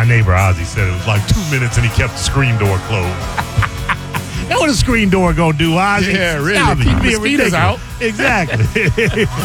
my neighbor Ozzy said it was like 2 minutes and he kept the screen door closed. That's what a screen door gonna do, Ozzy. Yeah, really. Stop it. You being Mosquitoes ridiculous. out. Exactly.